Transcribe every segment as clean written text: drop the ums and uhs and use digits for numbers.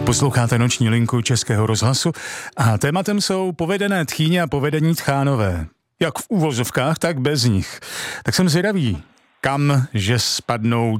Posloucháte noční linku Českého rozhlasu a tématem jsou povedené tchýně a povedení tchánové. Jak v úvozovkách, tak bez nich. Tak jsem zvědavý, kam že spadnou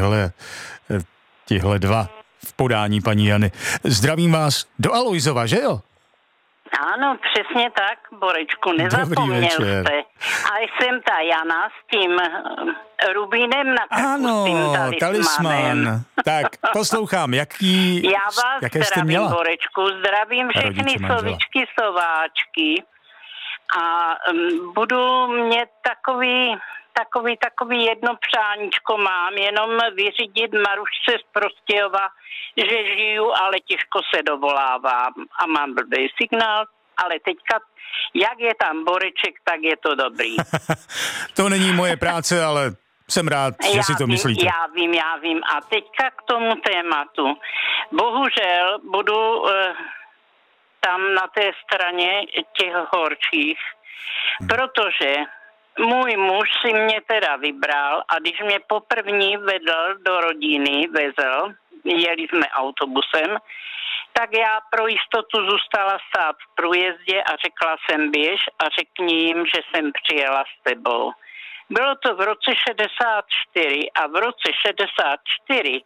tihle dva v podání paní Jany. Zdravím vás do Alojzova, že jo? Ano, přesně tak, Borečku, nezapomněl jste. A jsem ta Jana s tím rubínem na krku, ano, s tím talismanem. Tak, poslouchám, Já vás jaké jste zdravím, měla? Borečku, zdravím všechny sovičky, sováčky a budu mít takový jedno přáníčko mám, jenom vyřídit Marušce z Prostějova, že žiju, ale těžko se dovolávám a mám blbý signál, ale teďka, jak je tam Boreček, tak je to dobrý. To není moje práce, ale jsem rád, že si to myslíte. Já vím. A teďka k tomu tématu. Bohužel budu tam na té straně těch horčích, protože můj muž si mě teda vybral a když mě poprvní vedl do rodiny, jeli jsme autobusem, tak já pro jistotu zůstala stát v průjezdě a řekla jsem běž a řekni jim, že jsem přijela s tebou. Bylo to v roce 64 a v roce 64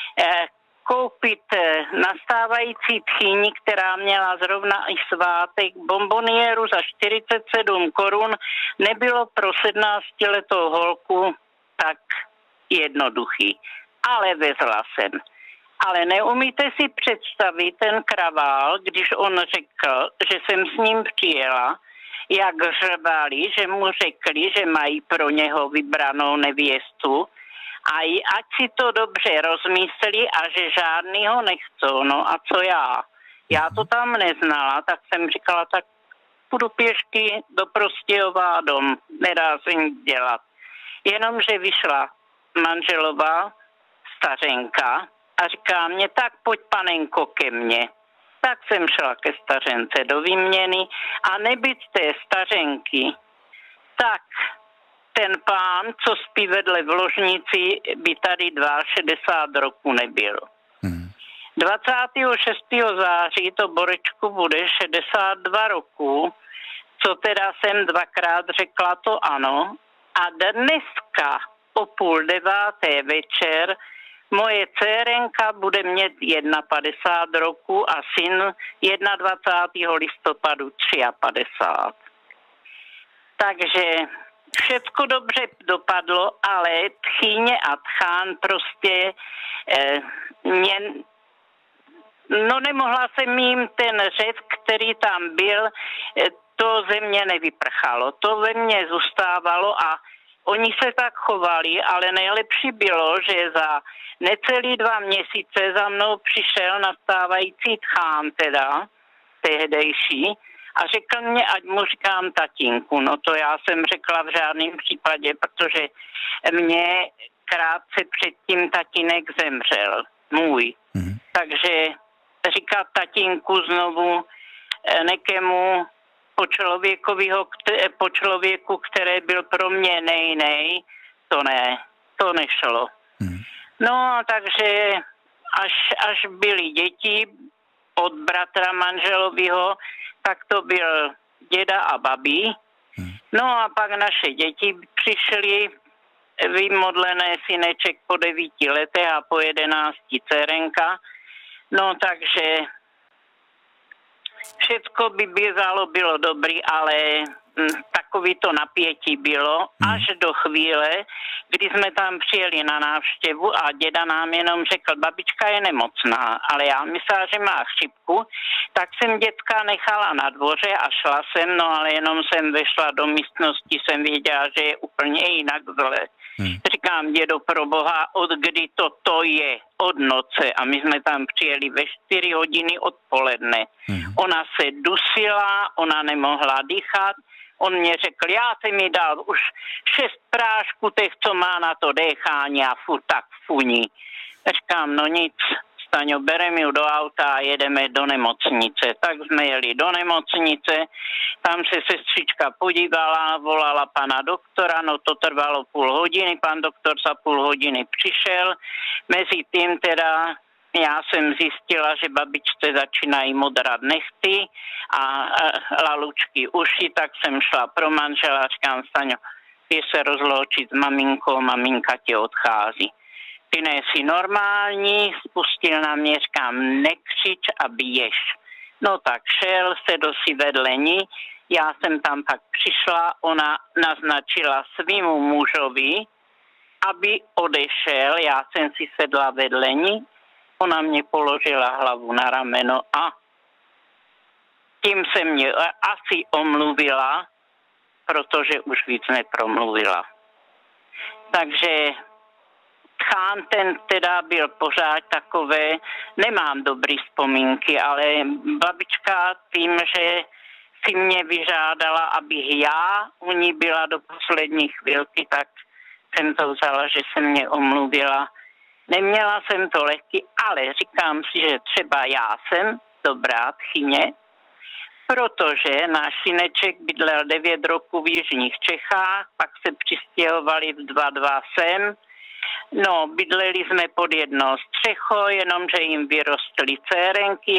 koupit nastávající tchýni, která měla zrovna i svátek, bombonieru za 47 korun, nebylo pro 17letou holku tak jednoduchý. Ale vezla jsem. Ale neumíte si představit ten kravál, když on řekl, že jsem s ním přijela, jak řvali, že mu řekli, že mají pro něho vybranou nevěstu a ať si to dobře rozmyslí a že žádnýho nechcou. No a co já? Já to tam neznala, tak jsem říkala, tak půjdu pěšky do Prostějova dom, nedá se nic dělat. Jenomže vyšla manželová stařenka a říká mě, tak pojď panenko ke mně. Tak jsem šla ke stařence do výměny a nebyt té stařenky, tak ten pán, co spí vedle v ložnici, by tady 62 roku nebyl. 26. září to, Borečku, bude 62 roku, co teda jsem dvakrát řekla to ano. A dneska o 8:30 večer moje dcerenka bude mít 51 roku a syn 21. listopadu 53. Takže všecko dobře dopadlo, ale tchýně a tchán prostě nemohla jsem jim ten řev, který tam byl, to ze mě nevyprchalo. To ve mně zůstávalo a oni se tak chovali, ale nejlepší bylo, že za necelý 2 měsíce za mnou přišel nastávající tchán teda, tehdejší, a řekl mě, ať mu říkám tatínku. No to já jsem řekla v žádném případě, protože mě krátce předtím tatínek zemřel, můj. Takže říkat tatínku znovu nekému po člověku, který byl pro mě nej, to nešlo. No, takže až byly děti od bratra manželovýho, tak to byl děda a babí. No a pak naše děti přišly, vymodlené syneček po 9 letech a po 11 dcerenka. No, takže všecko by bylo dobrý, ale takový to napětí bylo až do chvíle, kdy jsme tam přijeli na návštěvu a děda nám jenom řekl, babička je nemocná, ale já myslela, že má chřipku, tak jsem dětka nechala na dvoře a šla jsem, no ale jenom jsem vešla do místnosti, jsem věděla, že je úplně jinak zle. Říkám, dědo, pro boha, od kdy to je? Od noce. A my jsme tam přijeli ve 4 hodiny odpoledne. Ona se dusila, ona nemohla dýchat. On mě řekl, já jsem mi dal už 6 prášků těch, co má na to dechání a furt tak funí. Říkám, no nic, Staňo, bereme ju do auta a jedeme do nemocnice. Tak jsme jeli do nemocnice, tam se sestřička podívala, volala pana doktora, no to trvalo půl hodiny, pan doktor za půl hodiny přišel, mezi tím teda já jsem zjistila, že babičce začínají modrat nechty a lalučky uši, tak jsem šla pro manžela, říkám, Staňo, je se rozloučit s maminkou, maminka tě odchází. Ty nejsi normální, spustil na mě, říkám, nekřič a běž. No tak šel, sedl si vedle ní, já jsem tam pak přišla, ona naznačila svýmu mužovi, aby odešel, já jsem si sedla vedle ní, ona mě položila hlavu na rameno a tím se mě asi omluvila, protože už víc nepromluvila. Takže Chán ten teda byl pořád takové, nemám dobrý vzpomínky, ale babička tím, že si mě vyžádala, abych já u ní byla do poslední chvilky, tak jsem to vzala, že se mě omluvila. Neměla jsem to lehký, ale říkám si, že třeba já jsem dobrá tchyně, protože náš syneček bydlel 9 roků v jižních Čechách, pak se přistěhovali v 22 sem. No, bydleli jsme pod jednou střechou, jenomže jim vyrostly dcerenky,